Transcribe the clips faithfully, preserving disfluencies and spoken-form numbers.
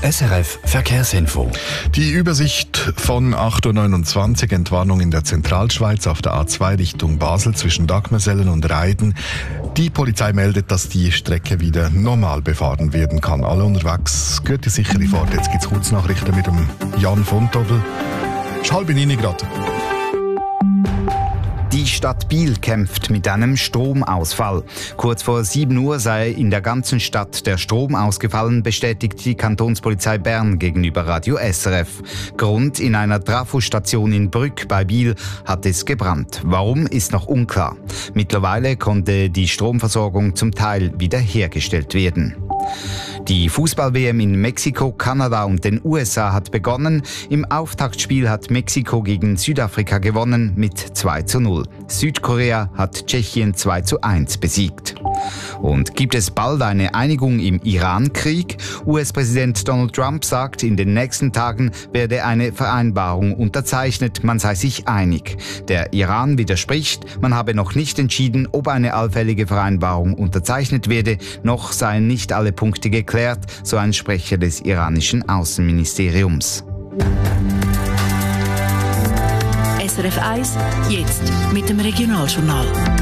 S R F Verkehrsinfo. Die Übersicht von acht Uhr neunundzwanzig, Entwarnung in der Zentralschweiz auf der A zwei Richtung Basel zwischen Dagmersellen und Reiden. Die Polizei meldet, dass die Strecke wieder normal befahren werden kann. Alle unterwegs, gute sichere Fahrt. Jetzt gibt es Kurznachrichten mit dem Jan von Tobel. Es ist halb neun gerade. Die Stadt Biel kämpft mit einem Stromausfall. Kurz vor sieben Uhr sei in der ganzen Stadt der Strom ausgefallen, bestätigt die Kantonspolizei Bern gegenüber Radio S R F. Grund: in einer Trafostation in Brügg bei Biel hat es gebrannt. Warum, ist noch unklar. Mittlerweile konnte die Stromversorgung zum Teil wiederhergestellt werden. Die Fußball-W M in Mexiko, Kanada und den U S A hat begonnen. Im Auftaktspiel hat Mexiko gegen Südafrika gewonnen mit zwei zu null. Südkorea hat Tschechien zwei zu eins besiegt. Und gibt es bald eine Einigung im Iran-Krieg? U S-Präsident Donald Trump sagt, in den nächsten Tagen werde eine Vereinbarung unterzeichnet, man sei sich einig. Der Iran widerspricht, man habe noch nicht entschieden, ob eine allfällige Vereinbarung unterzeichnet werde, noch seien nicht alle Punkte geklärt, so ein Sprecher des iranischen Außenministeriums. S R F eins, jetzt mit dem Regionaljournal.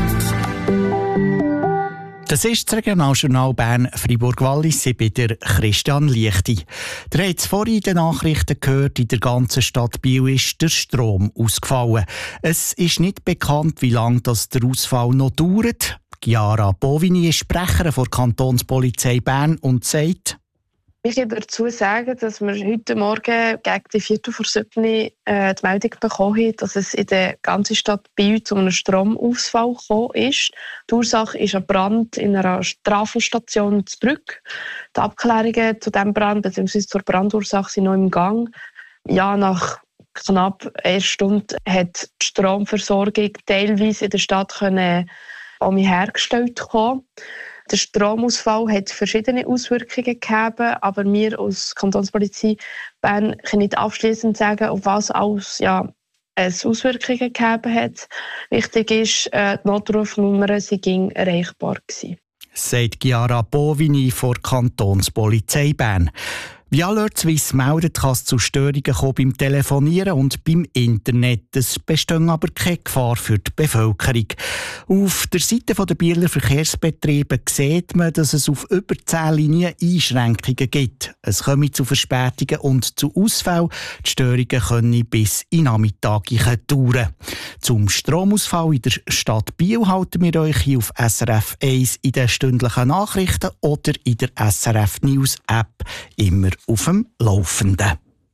Das ist das Regionaljournal Bern-Fribourg-Wallis. Ich bin der Christian Liechti. Ihr habt es vorhin in den Nachrichten gehört, in der ganzen Stadt Biel ist der Strom ausgefallen. Es ist nicht bekannt, wie lange das der Ausfall noch dauert. Chiara Bovini ist Sprecherin der Kantonspolizei Bern und sagt: Ich kann dazu sagen, dass wir heute Morgen gegen die Viertel vor sieben äh, die Meldung bekommen haben, dass es in der ganzen Stadt Biel zu einem Stromausfall gekommen ist. Die Ursache ist ein Brand in einer Trafostation in Brügg. Die Abklärungen zu diesem Brand bzw. zur Brandursache sind noch im Gang. Ja, nach knapp einer Stunde hat die Stromversorgung teilweise in der Stadt können um hergestellt kommen. Der Stromausfall hat verschiedene Auswirkungen gehabt, aber wir als Kantonspolizei Bern können nicht abschliessend sagen, auf was alles ja, es Auswirkungen gegeben hat. Wichtig ist, äh, die Notrufnummer sind erreichbar gewesen. Sagt Chiara Bovini von der Kantonspolizei Bern. Wie Alert Suisse meldet, kann es zu Störungen kommen beim Telefonieren und beim Internet. Es besteht aber keine Gefahr für die Bevölkerung. Auf der Seite der Bieler Verkehrsbetriebe sieht man, dass es auf über zehn Linien Einschränkungen gibt. Es komme zu Verspätungen und zu Ausfällen. Die Störungen können bis in Nachmittage dauern. Zum Stromausfall in der Stadt Biel halten wir euch hier auf S R F eins in den stündlichen Nachrichten oder in der S R F News App immer auf dem Laufenden.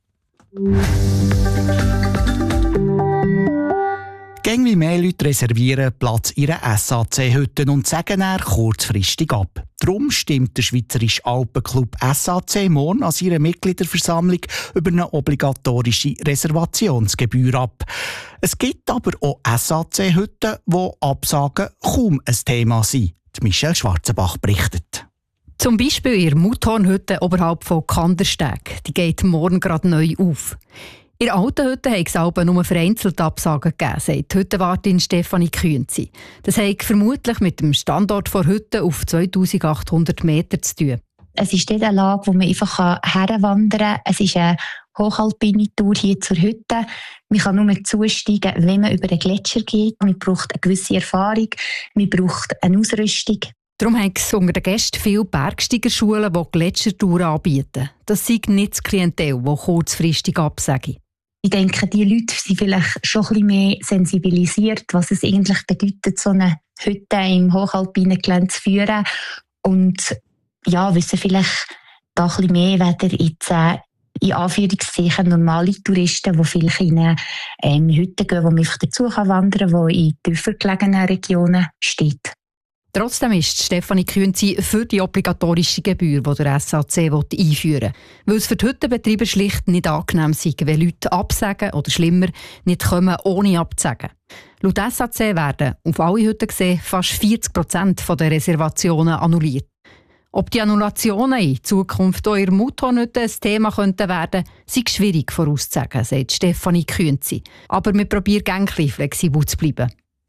Gäng wie mehr Leute reservieren Platz in ihrer S A C-Hütte und sagen er kurzfristig ab. Darum stimmt der Schweizerische Alpenclub S A C morgen an seiner Mitgliederversammlung über eine obligatorische Reservationsgebühr ab. Es gibt aber auch S A C-Hütten, wo Absagen kaum ein Thema sind. Michelle Schwarzenbach berichtet. Zum Beispiel in der Mutthornhütte oberhalb von Kandersteg. Die geht morgen gerade neu auf. In der alten Hütte hat es aber nur vereinzelte Absagen gegeben, sagt die Hüttenwartin Stefanie Künzi. Das hat vermutlich mit dem Standort der Hütte auf zweitausendachthundert Meter zu tun. Es ist nicht eine Lage, wo man einfach herwandern kann. Es ist eine hochalpine Tour hier zur Hütte. Man kann nur zusteigen, wenn man über den Gletscher geht. Man braucht eine gewisse Erfahrung, man braucht eine Ausrüstung. Darum haben es unter den Gästen viele Bergsteigerschulen, die Gletschertouren anbieten. Das sei nicht das Klientel, das kurzfristig absagen. Ich denke, die Leute sind vielleicht schon ein bisschen mehr sensibilisiert, was es eigentlich bedeutet, so eine Hütte im hochalpinen Gelände zu führen. Und ja, wissen vielleicht da ein bisschen mehr, weder jetzt äh, in Anführungszeichen normale Touristen, die vielleicht in eine ähm, Hütte gehen, wo man einfach dazu wandern kann, die in tiefer gelegenen Regionen steht. Trotzdem ist Stefanie Künzi für die obligatorische Gebühr, die der S A C einführen will. Weil es für die Hüttenbetreiber schlicht nicht angenehm sei, wenn Leute absagen oder schlimmer, nicht kommen, ohne abzusagen. Laut S A C werden, auf alle Hütten gesehen, fast vierzig Prozent der Reservationen annulliert. Ob die Annulationen in Zukunft auch in der Mutthornhütte ein Thema könnten werden, sei schwierig vorauszusagen, sagt Stefanie Künzi. Aber wir probieren gerne flexibel zu bleiben.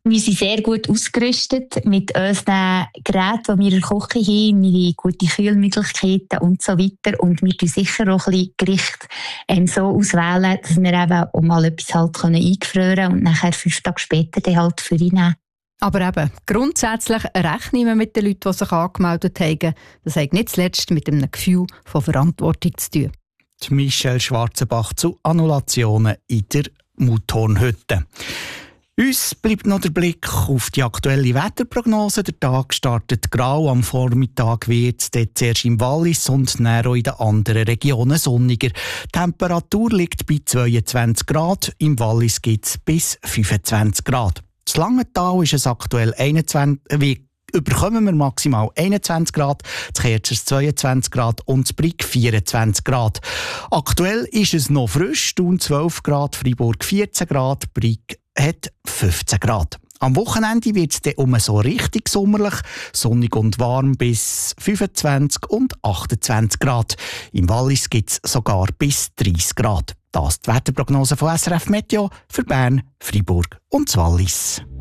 Wir sind sehr gut ausgerüstet mit unseren Geräten, die wir in der Küche haben, mit guten Kühlmöglichkeiten und so weiter. Und wir tun sicher auch ein bisschen Gerichte ähm, so auswählen, dass wir eben auch mal etwas halt eingefrieren können und nachher fünf Tage später dann halt für ihn nehmen. Aber eben, grundsätzlich rechnen wir mit den Leuten, die sich angemeldet haben. Das hat nicht zuletzt mit einem Gefühl von Verantwortung zu tun. Die Michelle Schwarzenbach zu Annulationen in der Mutthornhütte. Uns bleibt noch der Blick auf die aktuelle Wetterprognose. Der Tag startet grau, am Vormittag wird es zuerst im Wallis und dann auch in den anderen Regionen sonniger. Die Temperatur liegt bei zweiundzwanzig Grad, im Wallis gibt es bis fünfundzwanzig Grad. In Langenthal ist es aktuell einundzwanzig, wie überkommen wir maximal einundzwanzig Grad, in Kerzers zweiundzwanzig Grad und in Brig vierundzwanzig Grad. Aktuell ist es noch frisch, Thun zwölf Grad, Freiburg vierzehn Grad, Brig hat fünfzehn Grad. Am Wochenende wird es dann um so richtig sommerlich, sonnig und warm bis fünfundzwanzig und achtundzwanzig Grad. Im Wallis gibt es sogar bis dreißig Grad. Das ist die Wetterprognose von S R F Meteo für Bern, Freiburg und das Wallis.